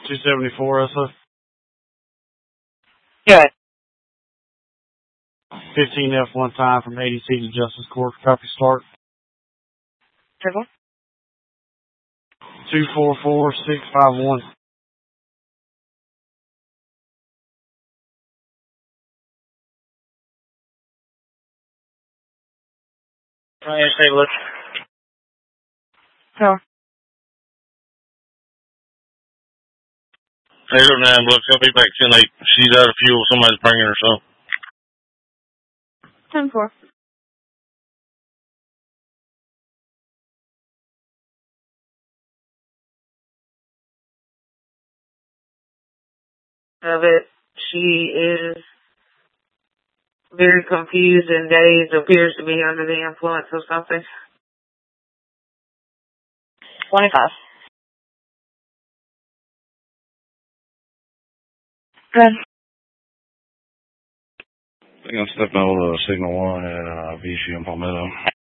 274 SO. Good. 15F one time from ADC to Justice Court. Copy start. Triple. 244651. I'm going to say look. So. 809, look, I'll be back 10-8. She's out of fuel. Somebody's bringing her some. 10-4. Of it, she is very confused and dazed, appears to be under the influence of something. 25. Good. I think I'm stepping over to Signal 1 at VCU in Palmetto.